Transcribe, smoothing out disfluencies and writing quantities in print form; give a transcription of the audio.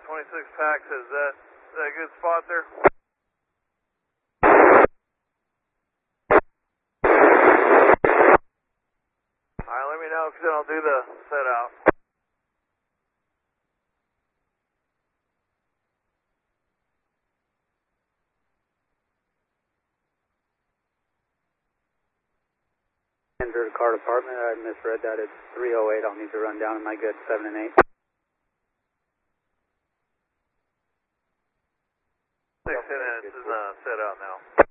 26 packs, is that a good spot there? Alright, let me know because then I'll do the set out. Enter the car department. I misread that. It's 308. I'll need to run down. Am I good? 7 and 8. 6 minutes is set out now.